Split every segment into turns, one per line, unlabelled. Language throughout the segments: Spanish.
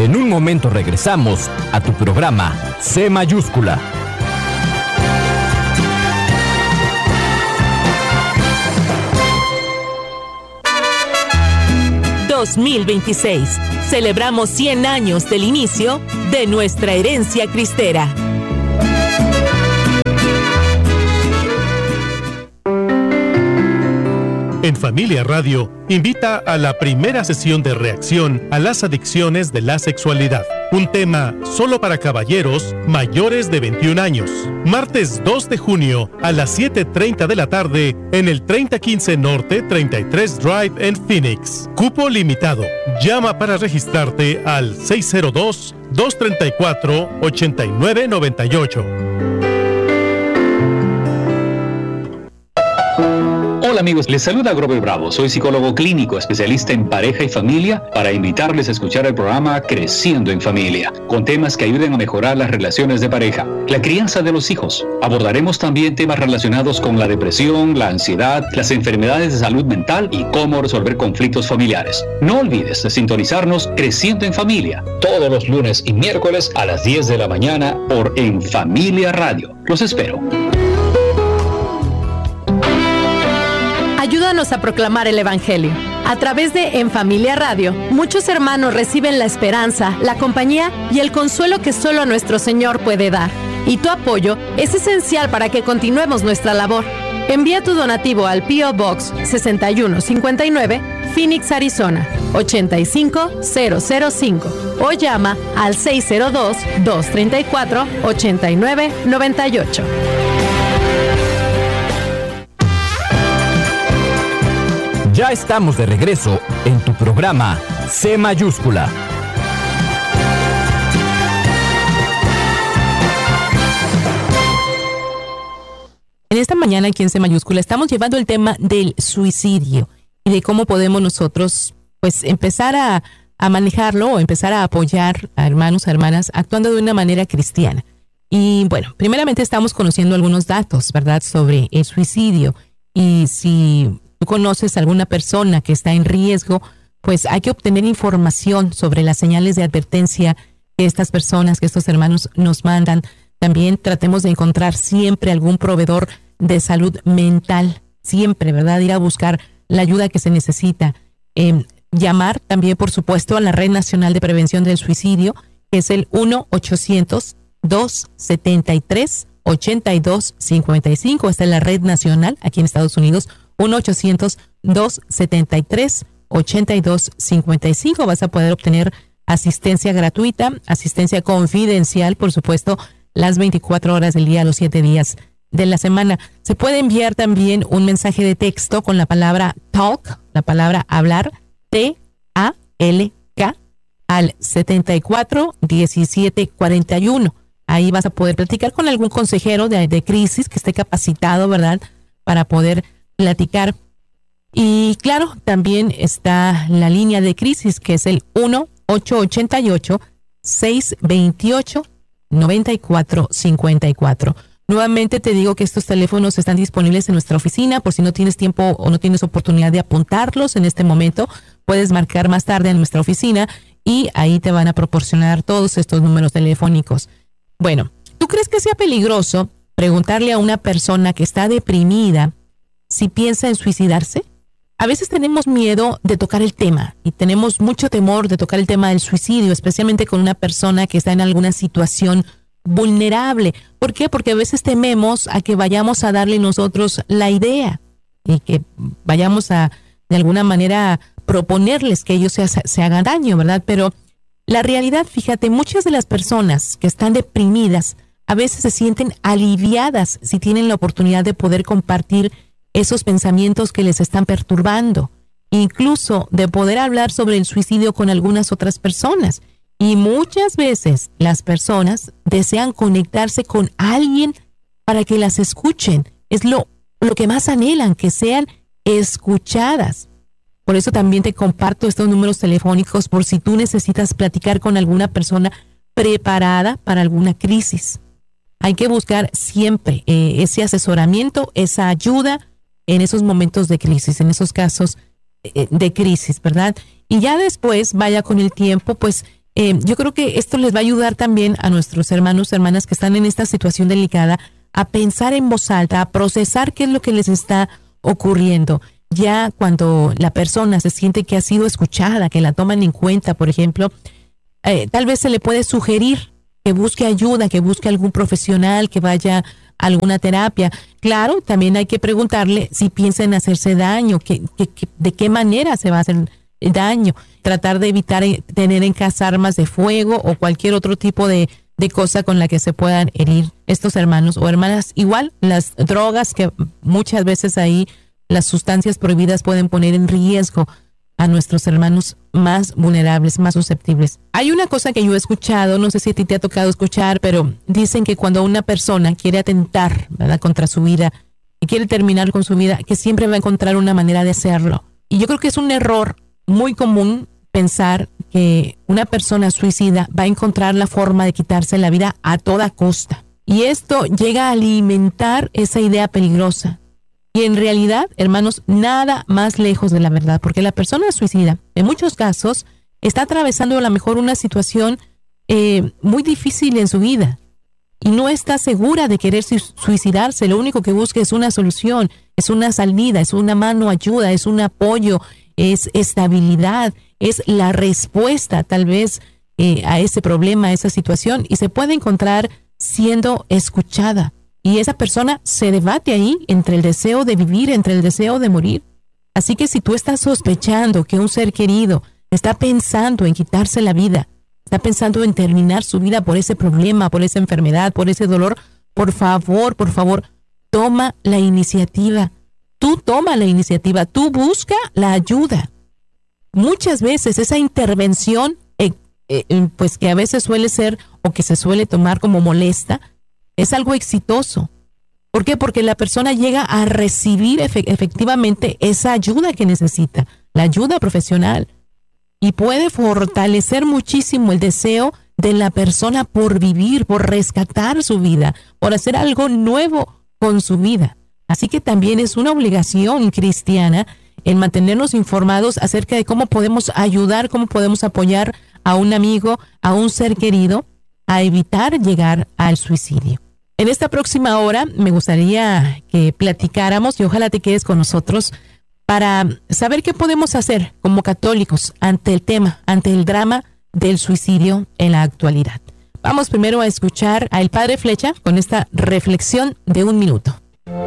En un momento regresamos a tu programa C mayúscula.
...2026... celebramos 100 años del inicio de nuestra herencia cristera.
En Familia Radio, invita a la primera sesión de reacción a las adicciones de la sexualidad. Un tema solo para caballeros mayores de 21 años. Martes 2 de junio a las 7:30 de la tarde en el 3015 Norte 33 Drive en Phoenix. Cupo limitado. Llama para registrarte al 602-234-8998.
Hola amigos, les saluda Grover Bravo. Soy psicólogo clínico, especialista en pareja y familia, para invitarles a escuchar el programa Creciendo en Familia, con temas que ayuden a mejorar las relaciones de pareja, la crianza de los hijos. Abordaremos también temas relacionados con la depresión, la ansiedad, las enfermedades de salud mental y cómo resolver conflictos familiares. No olvides de sintonizarnos Creciendo en Familia, todos los lunes y miércoles a las 10 de la mañana por En Familia Radio. Los espero.
Ayúdanos a proclamar el Evangelio. A través de En Familia Radio, muchos hermanos reciben la esperanza, la compañía y el consuelo que solo nuestro Señor puede dar. Y tu apoyo es esencial para que continuemos nuestra labor. Envía tu donativo al P.O. Box 6159, Phoenix, Arizona, 85005 o llama al 602-234-8998.
Ya estamos de regreso en tu programa C mayúscula.
En esta mañana aquí en C mayúscula estamos llevando el tema del suicidio y de cómo podemos nosotros pues empezar a manejarlo o empezar a apoyar a hermanos, a hermanas actuando de una manera cristiana. Y bueno, primeramente estamos conociendo algunos datos, ¿verdad?, sobre el suicidio. Y si tú conoces a alguna persona que está en riesgo, pues hay que obtener información sobre las señales de advertencia que estas personas, que estos hermanos nos mandan. También tratemos de encontrar siempre algún proveedor de salud mental, siempre, ¿verdad? Ir a buscar la ayuda que se necesita. Llamar también, por supuesto, a la Red Nacional de Prevención del Suicidio, que es el 1-800-273-8255. Esta es la Red Nacional aquí en Estados Unidos. 1-800-273-8255. Vas a poder obtener asistencia gratuita, asistencia confidencial, por supuesto, las 24 horas del día, los 7 días de la semana. Se puede enviar también un mensaje de texto con la palabra talk, la palabra hablar, T-A-L-K, al 741741. Ahí vas a poder platicar con algún consejero de crisis que esté capacitado, ¿verdad?, para poder platicar. Y claro, también está la línea de crisis, que es el 1-888-628-9454. Nuevamente te digo que estos teléfonos están disponibles en nuestra oficina, por si no tienes tiempo o no tienes oportunidad de apuntarlos en este momento, puedes marcar más tarde en nuestra oficina y ahí te van a proporcionar todos estos números telefónicos. Bueno, ¿tú crees que sea peligroso preguntarle a una persona que está deprimida si piensa en suicidarse? A veces tenemos miedo de tocar el tema y tenemos mucho temor de tocar el tema del suicidio, especialmente con una persona que está en alguna situación vulnerable. ¿Por qué? Porque a veces tememos a que vayamos a darle nosotros la idea y que vayamos a, de alguna manera, proponerles que ellos se hagan daño, ¿verdad? Pero la realidad, fíjate, muchas de las personas que están deprimidas a veces se sienten aliviadas si tienen la oportunidad de poder compartir esos pensamientos que les están perturbando, incluso de poder hablar sobre el suicidio con algunas otras personas. Y muchas veces las personas desean conectarse con alguien para que las escuchen. Es lo que más anhelan, que sean escuchadas. Por eso también te comparto estos números telefónicos por si tú necesitas platicar con alguna persona preparada para alguna crisis. Hay que buscar siempre ese asesoramiento, esa ayuda en esos momentos de crisis, en esos casos de crisis, ¿verdad? Y ya después, vaya con el tiempo, pues Yo creo que esto les va a ayudar también a nuestros hermanos, hermanas que están en esta situación delicada a pensar en voz alta, a procesar qué es lo que les está ocurriendo. Ya cuando la persona se siente que ha sido escuchada, que la toman en cuenta, por ejemplo, tal vez se le puede sugerir que busque ayuda, que busque algún profesional, que vaya a alguna terapia. Claro, también hay que preguntarle si piensa en hacerse daño, de qué manera se va a hacer daño. Tratar de evitar tener en casa armas de fuego o cualquier otro tipo de cosa con la que se puedan herir estos hermanos o hermanas. Igual las drogas, que muchas veces ahí las sustancias prohibidas pueden poner en riesgo a nuestros hermanos más vulnerables, más susceptibles. Hay una cosa que yo he escuchado, no sé si a ti te ha tocado escuchar, pero dicen que cuando una persona quiere atentar, ¿verdad?, contra su vida y quiere terminar con su vida, que siempre va a encontrar una manera de hacerlo. Y yo creo que es un error muy común pensar que una persona suicida va a encontrar la forma de quitarse la vida a toda costa. Y esto llega a alimentar esa idea peligrosa. Y en realidad, hermanos, nada más lejos de la verdad, porque la persona suicida, en muchos casos, está atravesando a lo mejor una situación muy difícil en su vida y no está segura de querer suicidarse. Lo único que busca es una solución, es una salida, es una mano ayuda, es un apoyo, es estabilidad, es la respuesta tal vez a ese problema, a esa situación, y se puede encontrar siendo escuchada. Y esa persona se debate ahí entre el deseo de vivir, entre el deseo de morir. Así que si tú estás sospechando que un ser querido está pensando en quitarse la vida, está pensando en terminar su vida por ese problema, por esa enfermedad, por ese dolor, por favor, toma la iniciativa. Tú toma la iniciativa, tú busca la ayuda. Muchas veces esa intervención, pues que a veces suele ser o que se suele tomar como molesta, es algo exitoso. ¿Por qué? Porque la persona llega a recibir efectivamente esa ayuda que necesita, la ayuda profesional, y puede fortalecer muchísimo el deseo de la persona por vivir, por rescatar su vida, por hacer algo nuevo con su vida. Así que también es una obligación cristiana el mantenernos informados acerca de cómo podemos ayudar, cómo podemos apoyar a un amigo, a un ser querido, a evitar llegar al suicidio. En esta próxima hora me gustaría que platicáramos y ojalá te quedes con nosotros para saber qué podemos hacer como católicos ante el tema, ante el drama del suicidio en la actualidad. Vamos primero a escuchar al Padre Flecha con esta reflexión de 1 minuto.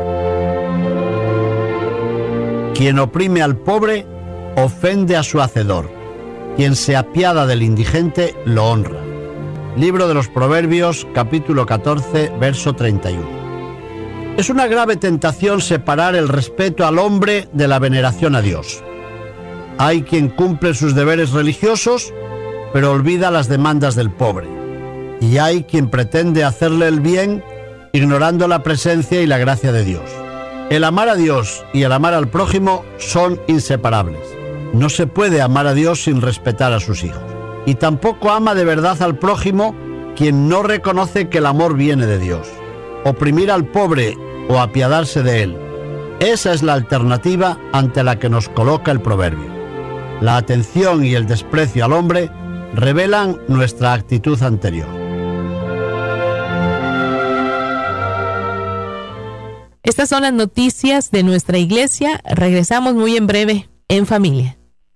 Quien oprime al pobre ofende a su hacedor. Quien se apiada del indigente lo honra. Libro de los Proverbios, capítulo 14, verso 31. Es una grave tentación separar el respeto al hombre de la veneración a Dios. Hay quien cumple sus deberes religiosos, pero olvida las demandas del pobre. Y hay quien pretende hacerle el bien, ignorando la presencia y la gracia de Dios. El amar a Dios y el amar al prójimo son inseparables. No se puede amar a Dios sin respetar a sus hijos. Y tampoco ama de verdad al prójimo quien no reconoce que el amor viene de Dios. Oprimir al pobre o apiadarse de él. Esa es la alternativa ante la que nos coloca el proverbio. La atención y el desprecio al hombre revelan nuestra actitud anterior.
Estas son las noticias de nuestra iglesia. Regresamos muy en breve en familia.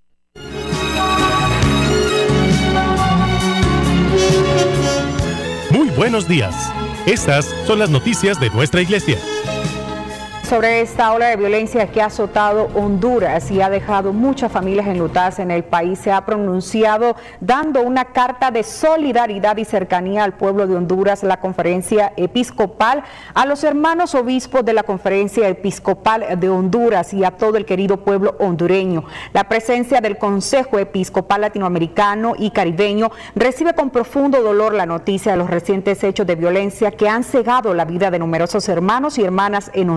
Muy buenos días. Estas son las noticias de nuestra iglesia.
Sobre esta ola de violencia que ha azotado Honduras y ha dejado muchas familias enlutadas en el país, se ha pronunciado dando una carta de solidaridad y cercanía al pueblo de Honduras, la Conferencia Episcopal, a los hermanos obispos de la Conferencia Episcopal de Honduras y a todo el querido pueblo hondureño. La presencia del Consejo Episcopal Latinoamericano y Caribeño recibe con profundo dolor la noticia de los recientes hechos de violencia que han cegado la vida de numerosos hermanos y hermanas en Honduras.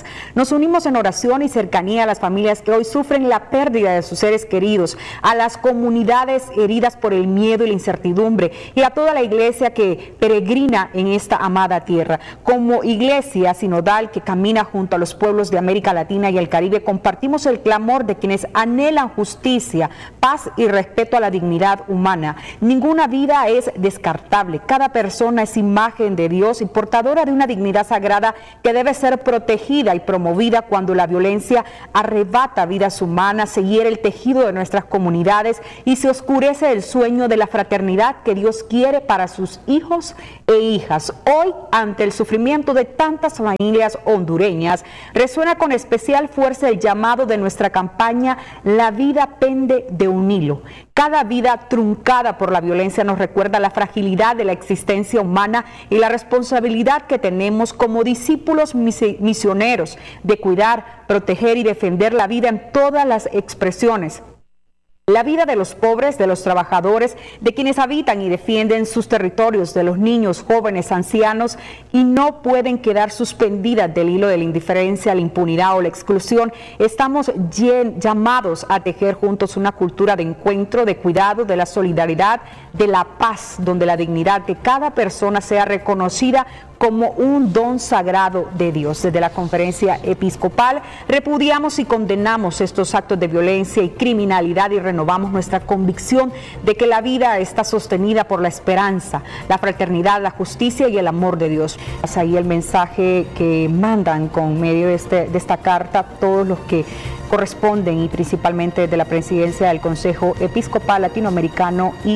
vidas. Nos unimos en oración y cercanía a las familias que hoy sufren la pérdida de sus seres queridos, a las comunidades heridas por el miedo y la incertidumbre, y a toda la iglesia que peregrina en esta amada tierra. Como iglesia sinodal que camina junto a los pueblos de América Latina y el Caribe, compartimos el clamor de quienes anhelan justicia, paz y respeto a la dignidad humana. Ninguna vida es descartable. Cada persona es imagen de Dios y portadora de una dignidad sagrada que debe ser protegida y promovida. Cuando la violencia arrebata vidas humanas, se hiere el tejido de nuestras comunidades y se oscurece el sueño de la fraternidad que Dios quiere para sus hijos e hijas. Hoy, ante el sufrimiento de tantas familias hondureñas, resuena con especial fuerza el llamado de nuestra campaña La vida pende de un hilo. Cada vida truncada por la violencia nos recuerda la fragilidad de la existencia humana y la responsabilidad que tenemos como discípulos misioneros de cuidar, proteger y defender la vida en todas las expresiones. La vida de los pobres, de los trabajadores, de quienes habitan y defienden sus territorios, de los niños, jóvenes, ancianos, y no pueden quedar suspendidas del hilo de la indiferencia, la impunidad o la exclusión. Estamos llamados a tejer juntos una cultura de encuentro, de cuidado, de la solidaridad, de la paz, donde la dignidad de cada persona sea reconocida como un don sagrado de Dios. Desde la Conferencia Episcopal repudiamos y condenamos estos actos de violencia y criminalidad y renovamos nuestra convicción de que la vida está sostenida por la esperanza, la fraternidad, la justicia y el amor de Dios. Es ahí el mensaje que mandan con medio de esta carta todos los que corresponden, y principalmente de la presidencia del Consejo Episcopal Latinoamericano y